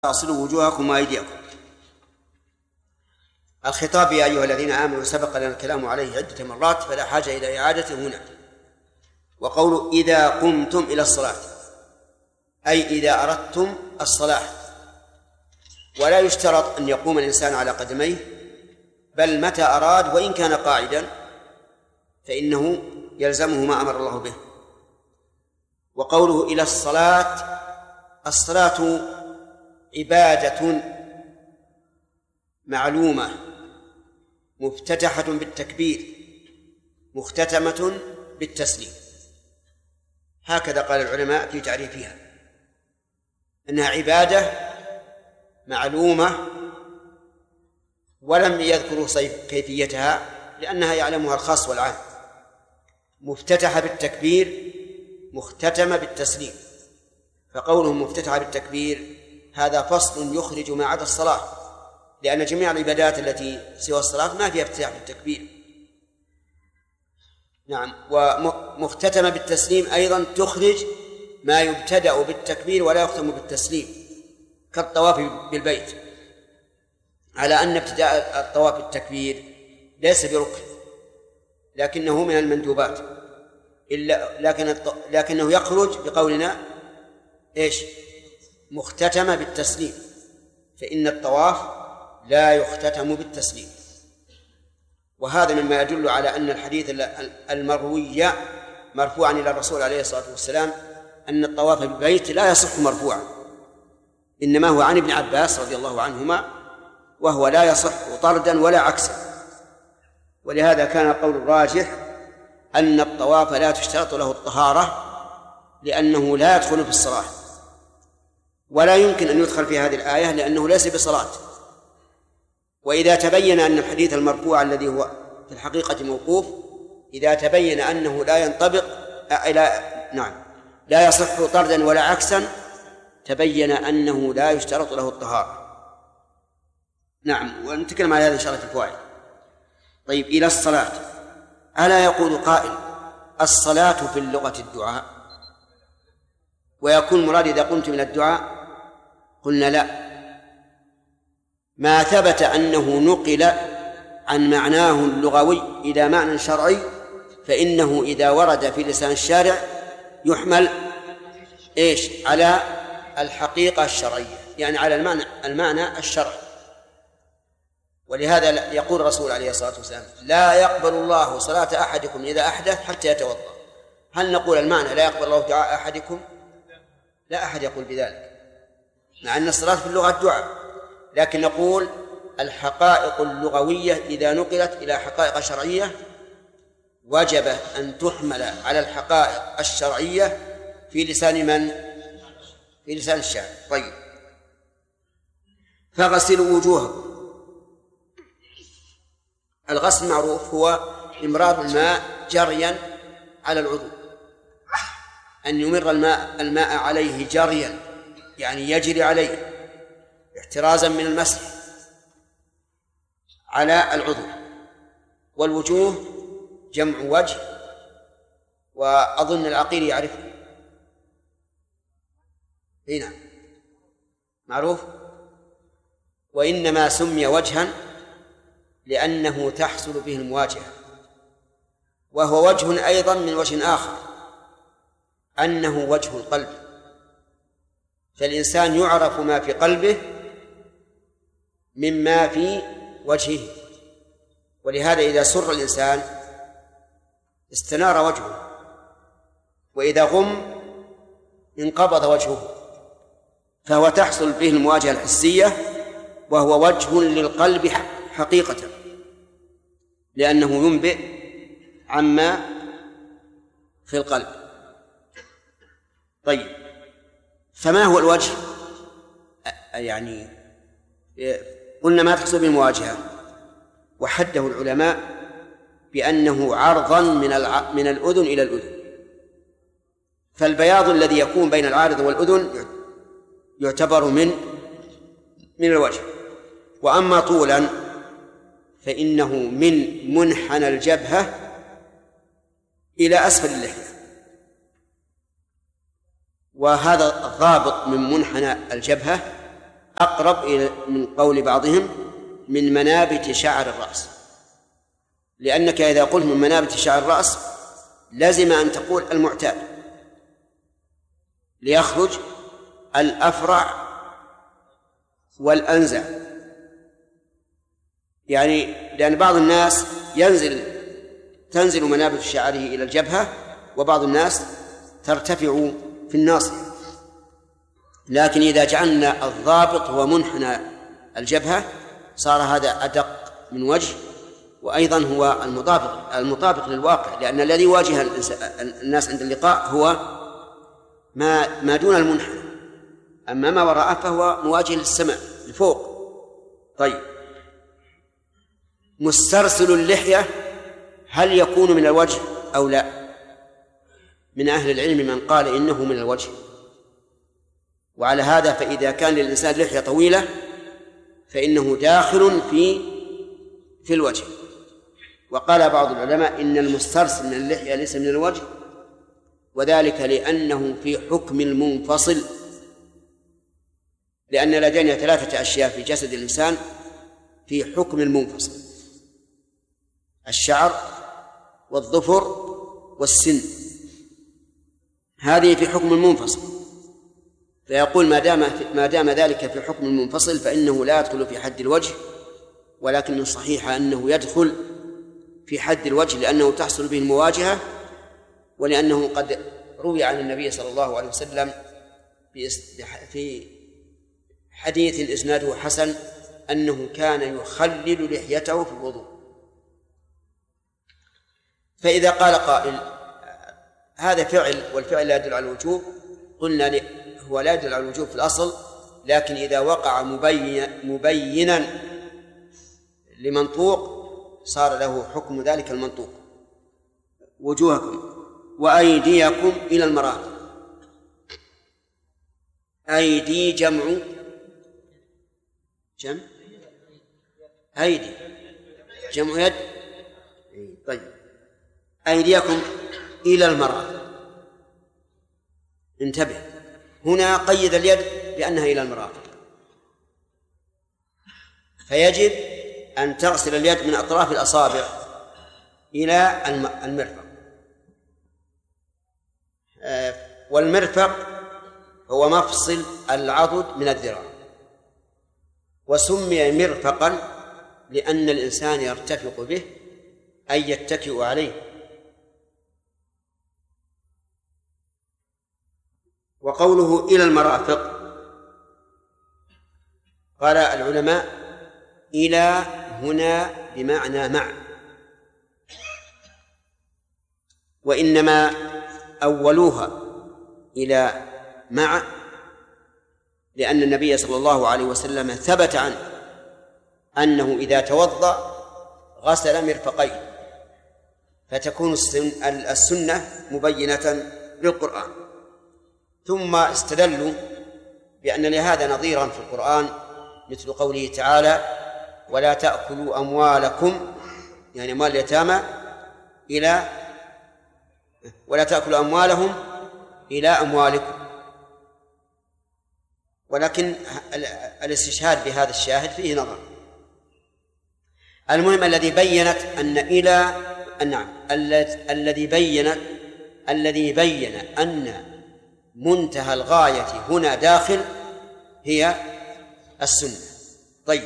فاغسلوا وجوهكم وأيديكم. الخطاب يا أيها الذين آمنوا سبق لنا الكلام عليه عدة مرات فلا حاجة إلى إعادته هنا. وقول إذا قمتم إلى الصلاة أي إذا أردتم الصلاة، ولا يشترط أن يقوم الإنسان على قدميه، بل متى أراد وإن كان قاعدا فإنه يلزمه ما أمر الله به. وقوله إلى الصلاة، الصلاة عبادة معلومة مفتتحة بالتكبير مختتمة بالتسليم، هكذا قال العلماء في تعريفها، أنها عبادة معلومة ولم يذكروا كيفيتها لأنها يعلمها الخاص والعام، مفتتحة بالتكبير مختتمة بالتسليم. فقوله مفتتحة بالتكبير هذا فصل يخرج ما عدا الصلاة، لأن جميع العبادات التي سوى الصلاة ما فيها افتتاح بالتكبير. نعم. ومختتمة بالتسليم أيضا تخرج ما يبتدأ بالتكبير ولا يختم بالتسليم، كالطواف بالبيت، على أن ابتداء الطواف بالتكبير ليس بركن لكنه من المندوبات، لكنه يخرج بقولنا إيش؟ مختتمة بالتسليم، فإن الطواف لا يختتم بالتسليم. وهذا مما يدل على أن الحديث المروي مرفوعا إلى الرسول عليه الصلاة والسلام أن الطواف بالبيت لا يصح مرفوعا، إنما هو عن ابن عباس رضي الله عنهما، وهو لا يصح طردا ولا عكسا. ولهذا كان القول الراجح أن الطواف لا تشترط له الطهارة، لأنه لا يدخل في الصلاة، ولا يمكن أن يدخل في هذه الآية لأنه ليس بصلاة. وإذا تبين أن الحديث المرفوع الذي هو في الحقيقة موقوف، إذا تبين أنه لا ينطبق لا يصح طردا ولا عكسا، تبين أنه لا يشترط له الطهارة. نعم، ونتكلم على هذا إن شاء الله في الفوائد. طيب، إلى الصلاة، ألا يقول قائل الصلاة في اللغة الدعاء، ويكون مراد إذا قمت من الدعاء؟ قلنا لا، ما ثبت أنه نقل عن معناه اللغوي إلى معنى شرعي فإنه إذا ورد في لسان الشارع يحمل إيش؟ على الحقيقة الشرعية، يعني على المعنى الشرعي. ولهذا يقول الرسول عليه الصلاة والسلام لا يقبل الله صلاة أحدكم إذا أحدث حتى يتوضأ. هل نقول المعنى لا يقبل الله دعاء أحدكم؟ لا أحد يقول بذلك، مع أن الصلاة في اللغة الدعاء، لكن نقول الحقائق اللغوية إذا نقلت إلى حقائق شرعية وجب أن تحمل على الحقائق الشرعية في لسان من؟ في لسان الشارع. طيب، فغسلوا وجوهكم. الغسل معروف هو إمرار الماء جريا على العضو، أن يمر الماء عليه جريا، يعني يجري عليه احترازا من المسح على العضو. والوجوه جمع وجه، وأظن العقيل يعرفه. هنا معروف. وإنما سمي وجها لأنه تحصل به المواجهة، وهو وجه أيضا من وجه آخر أنه وجه القلب، فالإنسان يعرف ما في قلبه مما في وجهه. ولهذا إذا سر الإنسان استنار وجهه، وإذا غم انقبض وجهه، فهو تحصل به المواجهة الحسية، وهو وجه للقلب حقيقة، لأنه ينبئ عما في القلب. طيب، فما هو الوجه؟ يعني قلنا ما تحصل بالمواجهة، وحده العلماء بأنه عرضا من الأذن إلى الأذن، فالبياض الذي يكون بين العارض والأذن يعتبر من الوجه. وأما طولا فإنه من منحنى الجبهة إلى أسفل اللحية، وهذا الضابط من منحنى الجبهة أقرب من قول بعضهم من منابت شعر الرأس، لأنك إذا قلت من منابت شعر الرأس لازم أن تقول المعتاد ليخرج الأفرع والأنزع، يعني لأن بعض الناس تنزل منابت شعره إلى الجبهة، وبعض الناس ترتفع في الناصية، لكن إذا جعلنا الضابط هو منحنى الجبهة صار هذا أدق من وجه، وأيضا هو المطابق للواقع، لأن الذي يواجه الناس عند اللقاء هو ما دون المنحنى، أما ما وراءه فهو مواجه للسماء لفوق. طيب، مسترسل اللحية هل يكون من الوجه أو لا؟ من أهل العلم من قال إنه من الوجه، وعلى هذا فإذا كان للإنسان لحية طويلة فإنه داخل في الوجه. وقال بعض العلماء إن المسترسل من اللحية ليس من الوجه، وذلك لأنه في حكم المنفصل، لأن لدينا 3 أشياء في جسد الإنسان في حكم المنفصل: الشعر والظفر والسن، هذه في حكم المنفصل. فيقول ما دام ذلك في حكم المنفصل فإنه لا يدخل في حد الوجه، ولكن الصحيح أنه يدخل في حد الوجه لأنه تحصل به المواجهة، ولأنه قد روي عن النبي صلى الله عليه وسلم في حديث إسناده حسن أنه كان يخلل لحيته في الوضوء. فإذا قال قائل هذا فعل والفعل لا يدل على الوجوب، قلنا هو لا يدل على الوجوب في الأصل، لكن إذا وقع مبينا لمنطوق صار له حكم ذلك المنطوق. وجوهكم وأيديكم إلى المرافق. أيدي جمع أيدي جمع يد. طيب، أيديكم إلى المرافق، انتبه، هنا قيد اليد بأنها إلى المرافق، فيجب أن تغسل اليد من أطراف الأصابع إلى المرفق. والمرفق هو مفصل العضد من الذراع، وسمي مرفقا لأن الإنسان يرتفق به أي يتكئ عليه. وقوله إلى المرافق قال العلماء إلى هنا بمعنى مع، وإنما أولوها إلى مع لأن النبي صلى الله عليه وسلم ثبت عنه أنه إذا توضأ غسل مرفقيه، فتكون السنة مبينة بالقرآن. ثم استدلوا بأن لهذا نظيرا في القرآن مثل قوله تعالى: ولا تأكلوا أموالكم، يعني أموال اليتامى، ولا تأكلوا أموالهم إلى أموالكم. ولكن الاستشهاد بهذا الشاهد فيه نظر. المهم الذي بينت أن الذي بين أن منتهى الغاية هنا داخل هي السنة. طيب،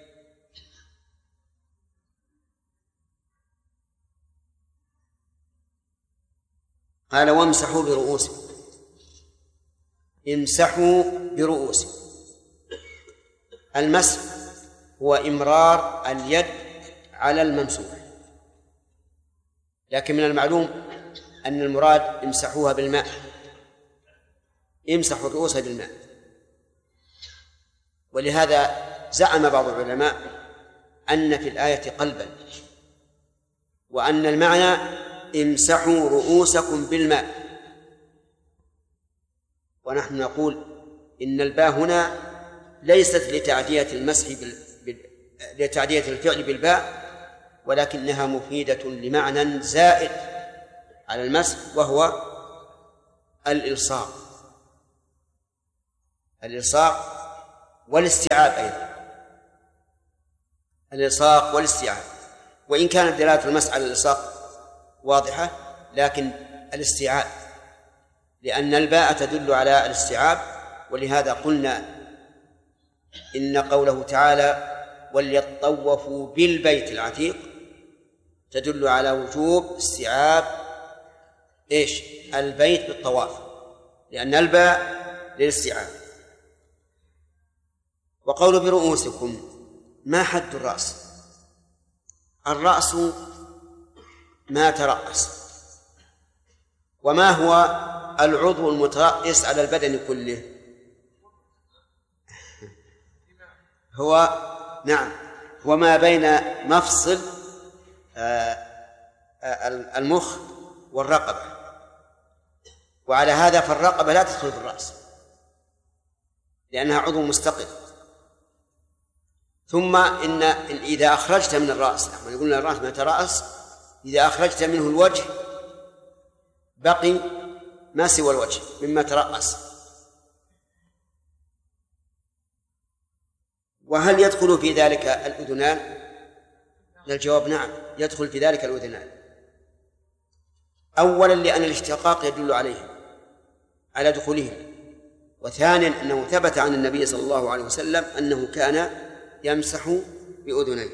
قال: وامسحوا برؤوسكم. امسحوا برؤوسكم. المسح هو إمرار اليد على الممسوح، لكن من المعلوم أن المراد امسحوها بالماء، امسحوا الرؤوس بالماء. ولهذا زعم بعض العلماء أن في الآية قلبا، وأن المعنى امسحوا رؤوسكم بالماء. ونحن نقول إن الباء هنا ليست لتعدية المسح لتعدية الفعل بالباء، ولكنها مفيدة لمعنى زائد على المسح، وهو الإلصاق. والاستيعاب أيضا، الإلصاق والاستيعاب، وإن كانت دلالة المسح على الإلصاق واضحة لكن الاستيعاب، لأن الباء تدل على الاستيعاب، ولهذا قلنا إن قوله تعالى وليطوفوا بالبيت العتيق تدل على وجوب استيعاب البيت بالطواف، لأن الباء للاستيعاب. وقول برؤوسكم، ما حد الرأس؟ الرأس ما ترأس. وما هو العضو المترأس على البدن كله؟ هو ما بين مفصل المخ والرقبة، وعلى هذا فالرقبة لا تدخل في الرأس لأنها عضو مستقل. ثم إن إذا أخرجت من الرأس، نحن قلنا الرأس ما يترأس، إذا أخرجت منه الوجه بقي ما سوى الوجه مما ترأس. وهل يدخل في ذلك الأذنان؟ الجواب نعم، يدخل في ذلك الأذنان. أولا لأن الاشتقاق يدل على دخولهم، وثانيا أنه ثبت عن النبي صلى الله عليه وسلم أنه كان يمسح بأذنيه.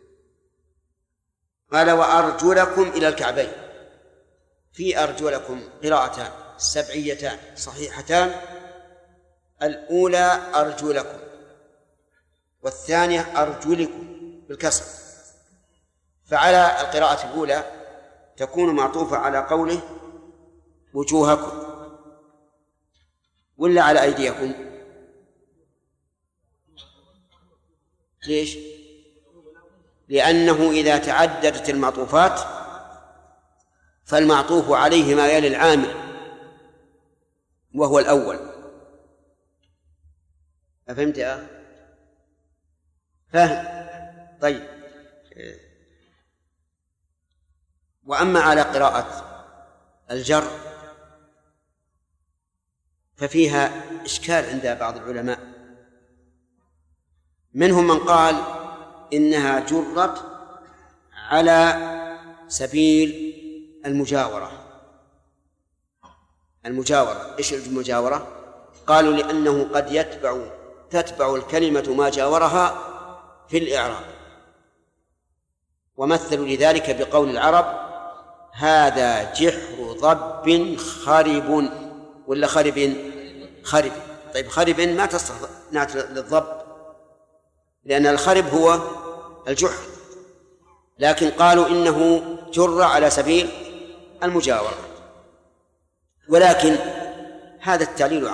قال وأرجلكم إلى الكعبين. في أرجلكم قراءتان سبعيتان صحيحتان، الأولى أرجلكم والثانية أرجلكم بالكسر، فعلى القراءة الأولى تكون معطوفة على قوله وجوهكم، ولا على أيديكم؟ ليش؟ لأنه إذا تعددت المعطوفات فالمعطوف عليه ما يلي العامل وهو الأول. أفهمت يا أخي؟ فهم؟ طيب. وأما على قراءة الجر ففيها إشكال عند بعض العلماء، منهم من قال إنها جرت على سبيل المجاورة. إيش المجاورة؟ قالوا لأنه قد تتبع الكلمة ما جاورها في الإعراب، ومثلوا لذلك بقول العرب هذا جحر ضب خرب، ولا خرب؟ طيب خرب ما تصلح نعت للضب لأن الخرب هو الجحر، لكن قالوا إنه جر على سبيل المجاورة. ولكن هذا التعليل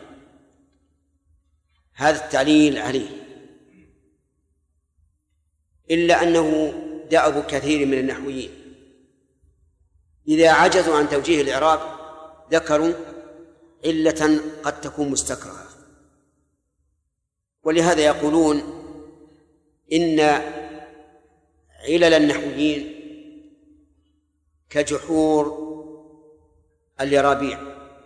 عليل، إلا أنه دأب كثير من النحويين إذا عجزوا عن توجيه الإعراب ذكروا علة قد تكون مستكرهة، ولهذا يقولون إن علل النحويين كجحور اليرابيع.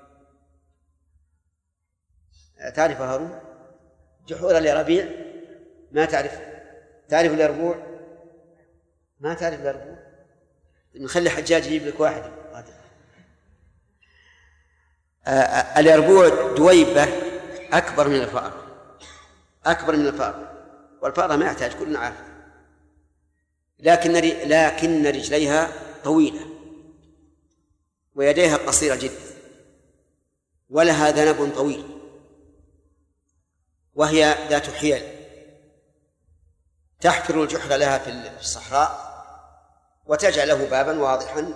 تعرف هارون جحور اليرابيع؟ ما تعرف اليربوع؟ ما تعرف اليربوع؟ نخلي حجاج يجيب لك واحد. اليربوع دويبة أكبر من الفأر، والفأر ما يحتاج، كلنا عارف، لكن رجليها طويلة ويديها قصيرة جدا ولها ذنب طويل، وهي ذات حيل، تحفر الجحر لها في الصحراء وتجعل له بابا واضحا،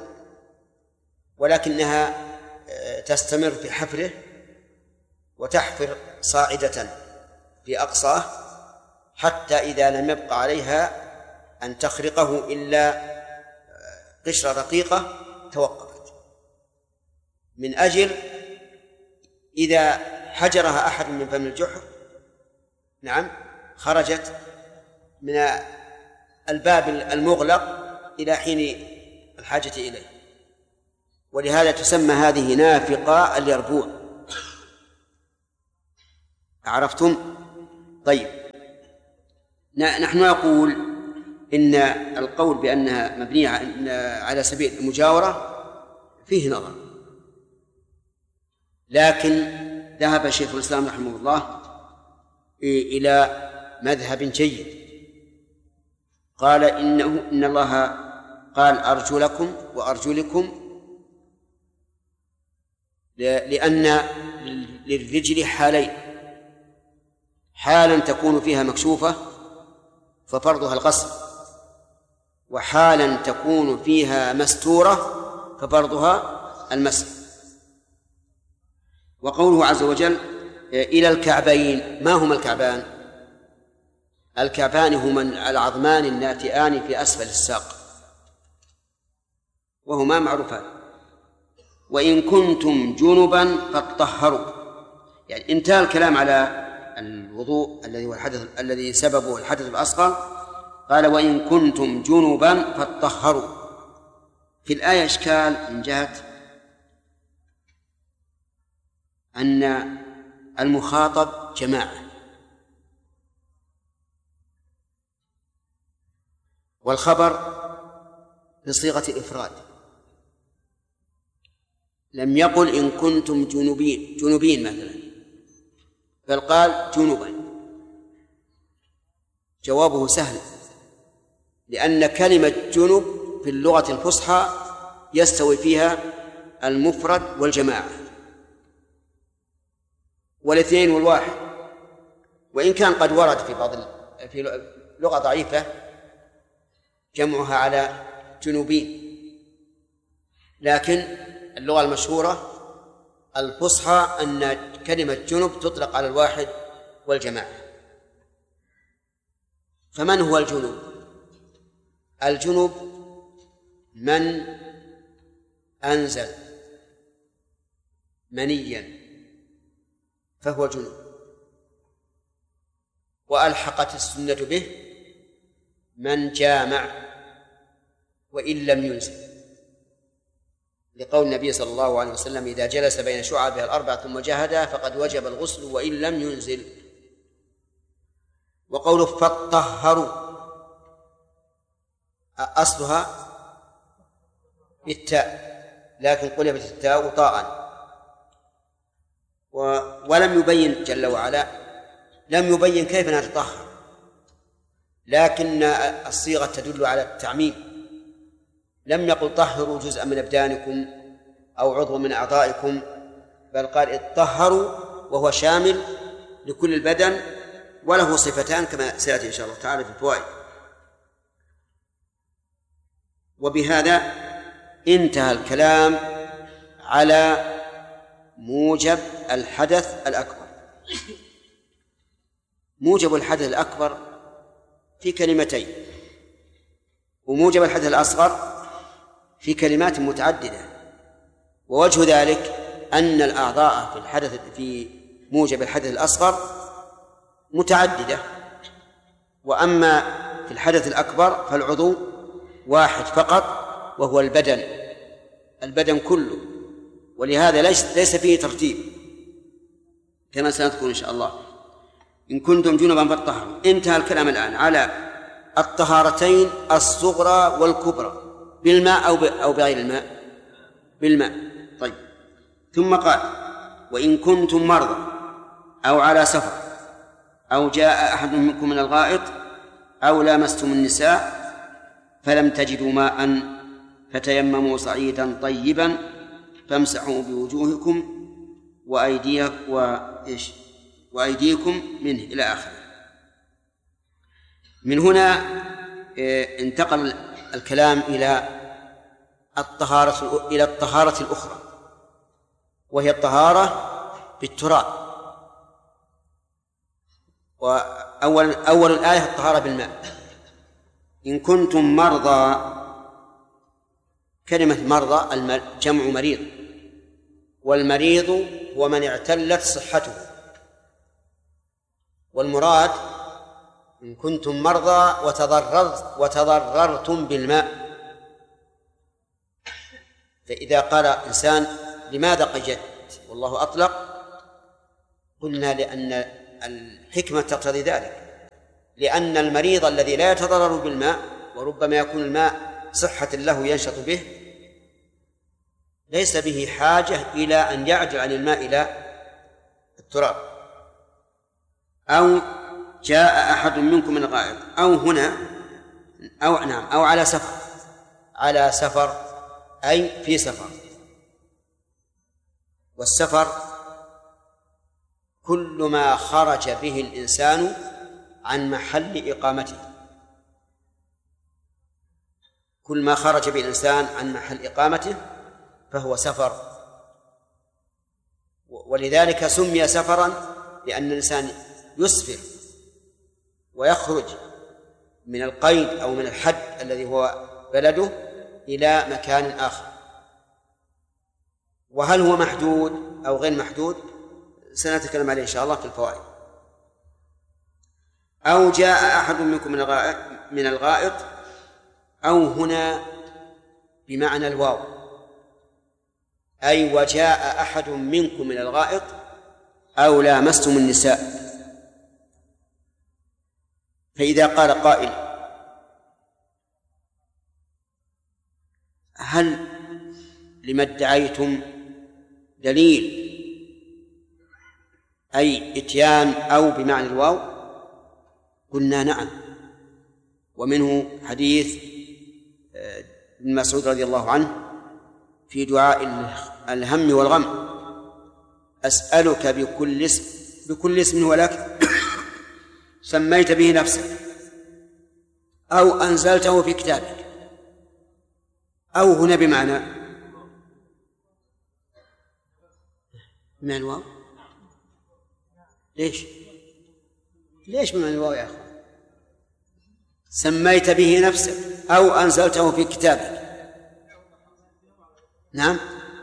ولكنها تستمر في حفره وتحفر صاعدة في أقصاه حتى إذا لم يبق عليها أن تخرقه إلا قشرة رقيقة توقفت، من أجل إذا حجرها أحد من فم الجحر خرجت من الباب المغلق إلى حين الحاجة إليه، ولهذا تسمى هذه نافقة اليربوع. عرفتم؟ طيب، نحن نقول إن القول بأنها مبنية على سبيل المجاورة فيه نظر، لكن ذهب شيخ الإسلام رحمه الله إلى مذهب جيد، قال إن الله قال أرجلكم وأرجلكم، لأن للرجل حالين: حالا تكون فيها مكشوفة ففرضها الغسل، وحالا تكون فيها مستورة ففرضها المسح. وقوله عز وجل إلى الكعبين، ما هما الكعبان؟ الكعبان هما العظمان الناتئان في أسفل الساق، وهما معروفان. وإن كنتم جنبا فاطهروا، يعني انتهى الكلام على الوضوء الذي هو الحدث الذي سببه الحدث الأصغر، قال وإن كنتم جنبا فاطهروا. في الآية إشكال من جهة أن المخاطب جماعة، والخبر بصيغة الإفراد، لم يقل إن كنتم جنوبين مثلا، بل قال جنوبا. جوابه سهل، لأن كلمة جنوب في اللغة الفصحى يستوي فيها المفرد والجماعة والاثنين والواحد، وإن كان قد ورد في لغة ضعيفة جمعها على جنوبين، لكن اللغة المشهورة الفصحى أن كلمة جنب تطلق على الواحد والجماعة. فمن هو الجنب؟ الجنب من أنزل منيا فهو جنب، وألحقت السنة به من جامع وإن لم ينزل، لقول النبي صلى الله عليه وسلم إذا جلس بين شعبها الأربع ثم جاهدها فقد وجب الغسل وإن لم ينزل. وقوله فاطهروا أصلها بالتاء، لكن قلبت التاء طاء، ولم يبين جل وعلا، لم يبين كيف نتطهر، لكن الصيغة تدل على التعميم، لم يقل طهروا جزءا من أبدانكم أو عضو من أعضائكم، بل قال اطهروا، وهو شامل لكل البدن وله صفتان كما سيأتي إن شاء الله تعالى في الفوائد. وبهذا انتهى الكلام على موجب الحدث الأكبر. موجب الحدث الأكبر في كلمتين، وموجب الحدث الأصغر في كلمات متعددة. ووجه ذلك أن الأعضاء في موجب الحدث الأصغر متعددة، وأما في الحدث الأكبر فالعضو واحد فقط وهو البدن كله، ولهذا ليس فيه ترتيب كما سنذكر إن شاء الله. إن كنتم جنبا فاطهروا. انتهى الكلام الآن على الطهارتين الصغرى والكبرى، بالماء أو بغير الماء، بالماء. طيب، ثم قال وإن كنتم مرضى أو على سفر أو جاء أحد منكم من الغائط أو لامستم النساء فلم تجدوا ماء فتيمموا صعيدا طيبا فامسحوا بوجوهكم وأيديكم منه إلى آخره. من هنا انتقل الكلام إلى الطهارة الأخرى، وهي الطهارة بالتراب. وأول الآية الطهارة بالماء. إن كنتم مرضى، كلمة مرضى جمع مريض، والمريض هو من اعتلت صحته، والمراد إن كنتم مرضى وتضررتم بالماء. فإذا قال إنسان لماذا قيدت والله أطلق، قلنا لأن الحكمة تقتضي ذلك، لأن المريض الذي لا يتضرر بالماء وربما يكون الماء صحة له ينشط به ليس به حاجة إلى أن يعدل عن الماء إلى التراب. أو جاء أحد منكم من الغائط، أو هنا أو على سفر، على سفر أي في سفر. والسفر كل ما خرج به الإنسان عن محل إقامته، كل ما خرج به الإنسان عن محل إقامته فهو سفر. ولذلك سمي سفرا لأن الإنسان يسفر ويخرج من القيد أو من الحد الذي هو بلده إلى مكان آخر. وهل هو محدود أو غير محدود سنتكلم عليه إن شاء الله في الفوائد. أو جاء أحد منكم من الغائط، أو هنا بمعنى الواو، أي وجاء أحد منكم من الغائط أو لامستم النساء. فإذا قال قائل هل لما ادعيتم دليل أي إتيان أو بمعنى الواو؟ قلنا نعم، ومنه حديث ابن مسعود رضي الله عنه في دعاء الهم والغم: أسألك بكل اسم هو لك سميت به نفسك أو أنزلته في كتابك. أو هنا بمعنى الواو. ليش بمعنى الواو يا أخي؟ سميت به نفسك أو أنزلته في كتابك. نعم،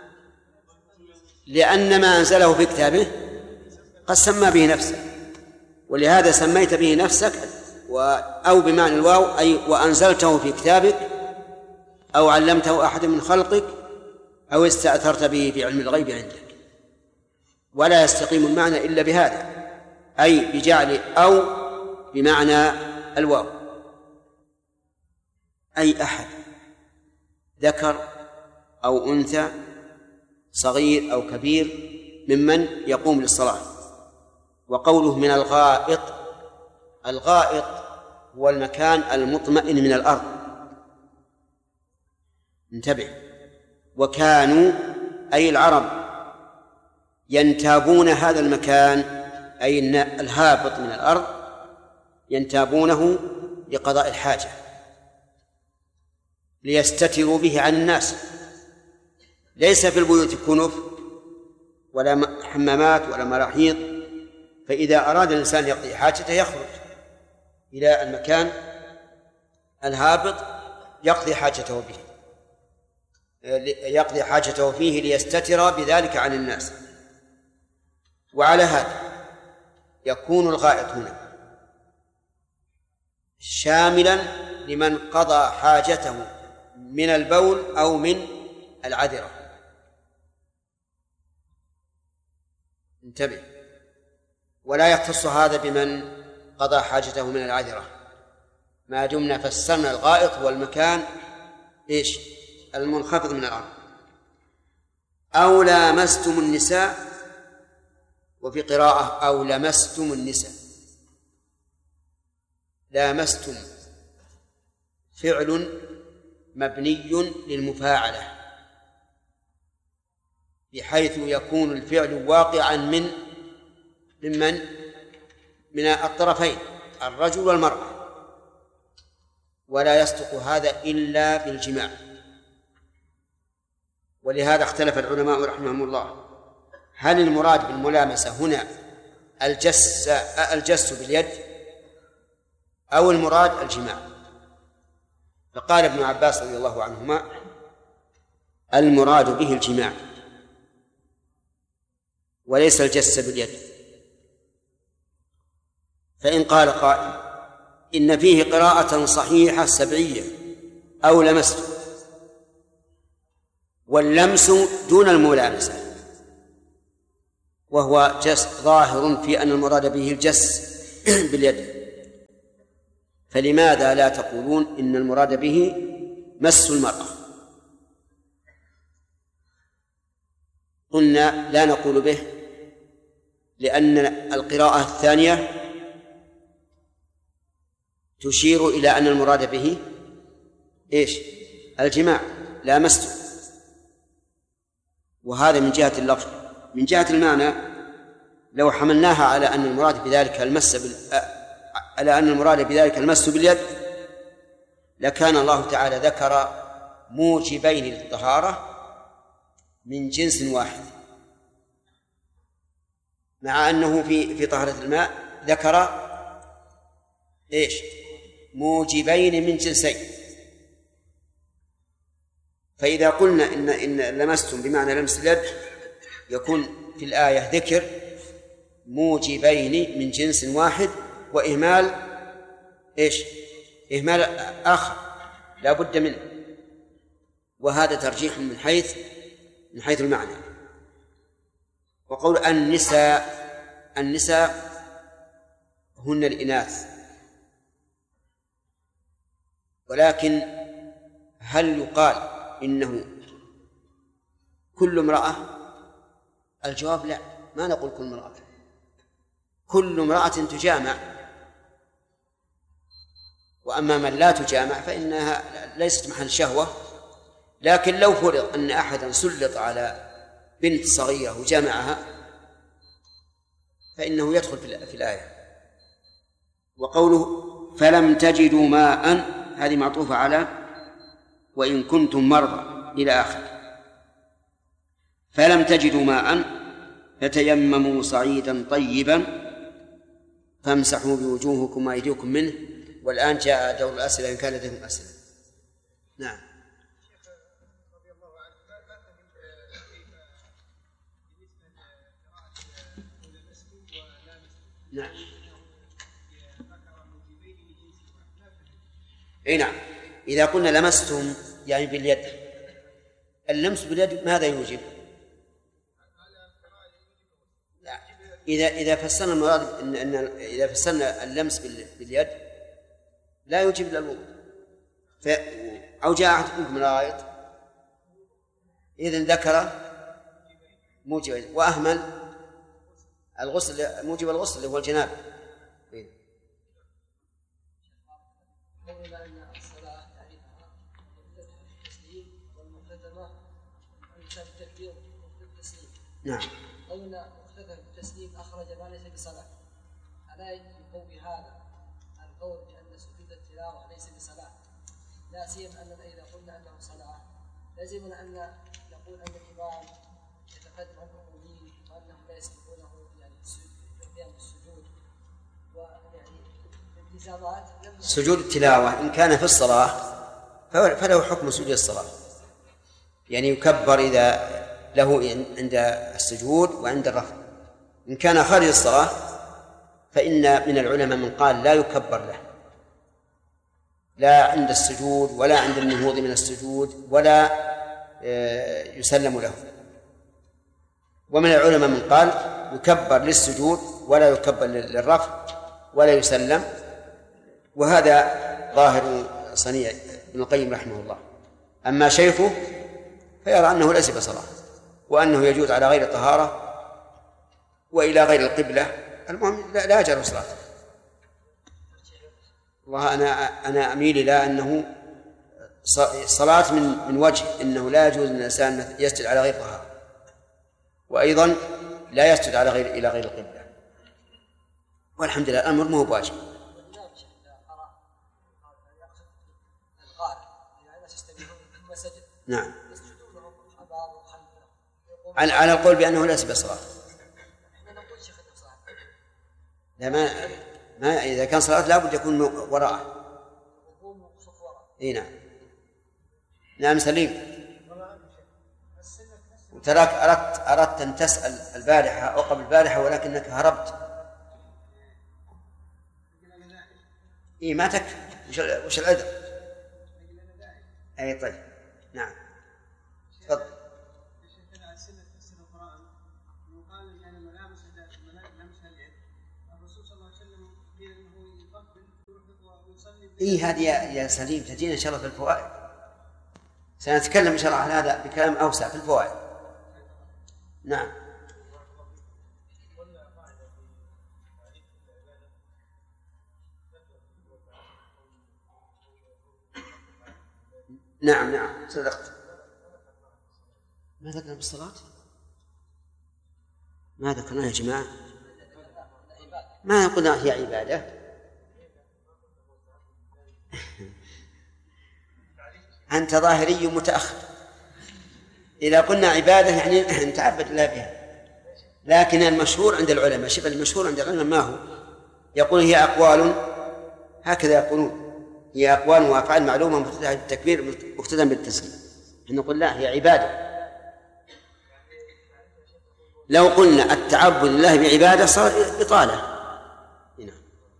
لأن ما أنزله في كتابه قد سمى به نفسه، ولهذا سميت به نفسك. أو بمعنى الواو أي وأنزلته في كتابك أو علمته أحد من خلقك أو استأثرت به في علم الغيب عندك. ولا يستقيم المعنى إلا بهذا، أي بجعل أو بمعنى الواو، أي أحد ذكر أو أنثى صغير أو كبير ممن يقوم للصلاة. وقوله من الغائط، الغائط هو المكان المطمئن من الأرض. انتبه. وكانوا أي العرب ينتابون هذا المكان أي الهابط من الأرض ينتابونه لقضاء الحاجة ليستتروا به عن الناس. ليس في البيوت كنف ولا حمامات ولا مراحيض، فإذا أراد الإنسان يقضي حاجته يخرج إلى المكان الهابط يقضي حاجته فيه ليستتر بذلك عن الناس. وعلى هذا يكون الغائط هنا شاملا لمن قضى حاجته من البول أو من العذرة. انتبه. ولا يختص هذا بمن قضى حاجته من العذرة، ما دمنا فسرنا الغائط هو المكان المنخفض من الأرض. أو لامستم النساء، وفي قراءة أو لمستم النساء. لامستم فعل مبني للمفاعلة، بحيث يكون الفعل واقعا من الطرفين الرجل والمرأة، ولا يصدق هذا إلا بالجماع. ولهذا اختلف العلماء رحمهم الله هل المراد بالملامسة هنا الجس باليد أو المراد الجماع. فقال ابن عباس رضي الله عنهما المراد به الجماع وليس الجس باليد. فإن قال قائل إن فيه قراءة صحيحة سبعية أو لمست، واللمس دون الملامسة، وهو ظاهر في أن المراد به الجس باليد، فلماذا لا تقولون إن المراد به مس المرأة؟ قلنا لا نقول به لأن القراءة الثانية تشير إلى أن المراد به إيش؟ الجماع لا مسته، وهذا من جهة اللفظ. من جهة المعنى لو حملناها على أن المراد بذلك المس باليد لكان الله تعالى ذكر موجبين للطهارة من جنس واحد، مع أنه في طهارة الماء ذكر إيش؟ موجبين من جنسين. فإذا قلنا إن لمستم بمعنى لمس اليد يكون في الآية ذكر موجبين من جنس واحد وإهمال إيش؟ إهمال آخر لا بد منه، وهذا ترجيح من حيث المعنى. وقول النساء هن الإناث، ولكن هل يقال إنه كل امرأة؟ الجواب لا، ما نقول كل امرأة، كل امرأة تجامع، وأما من لا تجامع فإنها ليست محل شهوة. لكن لو فرض أن أحدا سلط على بنت صغيرة وجامعها فإنه يدخل في الآية. وقوله فلم تجدوا ماء هذه معطوفة على وإن كنتم مرضى إلى آخر. فلم تجدوا ماء فتيمموا صعيدا طيبا فامسحوا بوجوهكم وأيديكم منه. والآن جاء دور الأسئلة إن كان لديهم أسئلة. نعم. نعم. اي نعم. إذا قلنا لمستم يعني باليد، اللمس باليد ماذا يوجب؟ إذا فسرنا المراد إذا فسرنا اللمس باليد لا يوجب إلا الوضوء، أو جاء أحد منكم الغائط إذن ذكر موجب وأهمل الغسل، موجب الغسل اللي هو الجنابة. قولنا أن الصلاة تعريفها مفتتحة بالتسليم والمختتمة بالتكبير والتسليم. نعم. قولنا مختتمة بالتسليم أخرج ما ليس بصلاة، ألا يقوي هذا القول بأن سجود التلاوة ليس بصلاة؟ لا سيما أننا إذا قلنا أنه صلاة لازمنا أن نقول أن الإمام يتقدم عن المؤمنين وأنهم لا يسبقونه يعني قيام السجود، ويعني التزامات. سجود التلاوة إن كان في الصلاة فله حكم سجود الصلاة، يعني يكبر إذا له عند السجود وعند الرفع. إن كان خارج الصلاة فإن من العلماء من قال لا يكبر له، لا عند السجود ولا عند النهوض من السجود ولا يسلم له. ومن العلماء من قال يكبر للسجود ولا يكبر للرفع ولا يسلم، وهذا ظاهر صنيع ابن القيم رحمه الله. أما شيخه فيرى أنه ليس بصلاة، وأنه يجوز على غير طهارة وإلى غير القبلة، المهم لا يجوز صلاة. وأنا أميل إلى أنه صلاة من وجه إنه لا يجوز أن الإنسان يسجد على غير طهارة، وأيضا لا يسجد إلى غير القبلة. والحمد لله الأمر مو بواجب. نعم. على القول بأنه ليس بصلاة. لا ما إذا كان صلاة لا بد يكون وراءه. إيه نعم. نعم سليم. وتراك أردت أن تسأل البارحة أو قبل البارحة ولكنك هربت. إيه ما تكفي. وش العذر؟ أي طيب. نعم. تفضل. إيه هذه يا سليم تجينا إن شاء الله في الفوائد، سنتكلم إن شاء الله عن هذا بكلام أوسع في الفوائد. نعم. نعم صدقت. ما ذكرنا بالصلاة؟ ما ذكرنا يا جماعة؟ ما قلنا هي عبادة. أنت ظاهري متأخر. إذا قلنا عبادة يعني نتعبد الله بها، لكن المشهور عند العلماء، شبه المشهور عند العلماء ما هو؟ يقول هي أقوال، هكذا يقولون، هي أقوال وأفعال معلومة مفتتحة بالتكبير مقتدى بالتسليم. نقول لا، هي عبادة. لو قلنا التعبد لله بعبادة صار إطالة. هنا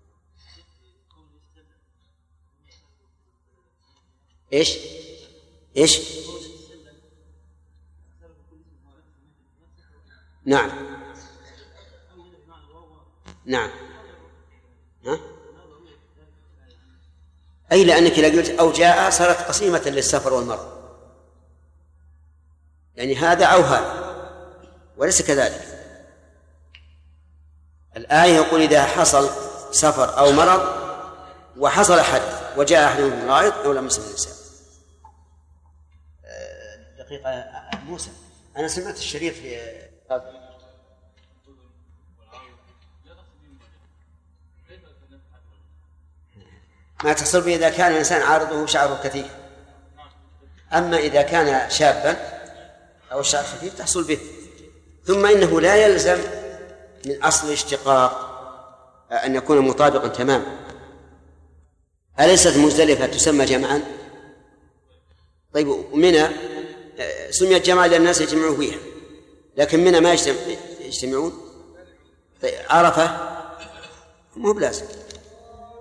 إيش نعم ها؟ أي لأنك إذا قلت أو جاء صارت قسيمة للسفر والمرض، يعني هذا أو هذا، وليس كذلك. الآية يقول إذا حصل سفر أو مرض وحصل حدث وجاء أحد من الغائط أو لمس النساء. دقيقة موسى، أنا سمعت الشريف ما تحصل به إذا كان الإنسان عارضه شعره كثيف، أما إذا كان شابا أو الشعر خفيف تحصل به. ثم إنه لا يلزم من أصل الاشتقاق أن يكون مطابقا تماما. أليست مزدلفة تسمى جمعا؟ طيب منى سميت جمعا لأن الناس يجمعون فيها، لكن منى ما يجتمعون. طيب عرفة مو بلازم.